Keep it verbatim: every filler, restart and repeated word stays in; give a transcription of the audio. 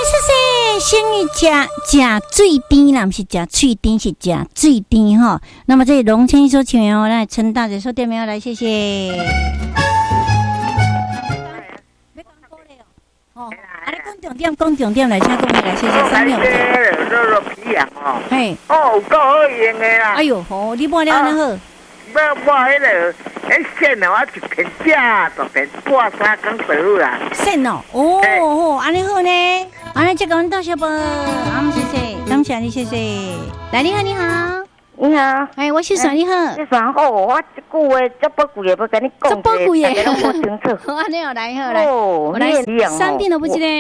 谢谢，生意食食水甜啦，不是食脆甜，是食水甜哈。那么这龙千所请哦，来陈大姐说店名来，谢谢。哦，啊，你讲重点，讲重点来，请讲来，谢谢三秒。 肉肉皮羊哦， 嘿， 哦，有够好用的啦。 哎呦，好，你买了安好。 要买迄个，迄线的话一片假，一片挂三工就好啦。 线哦，哦哦，安尼好呢，安尼这个阮到小宝，啊，谢谢，感谢你，谢谢。来，你好，你好， 你好， 哎，我是爽，你好。 你爽好，我一句话足宝贵的，要跟你讲。 足宝贵的， 大家拢无清楚。 安尼好，来好来， 哦， 我来三点都不记得。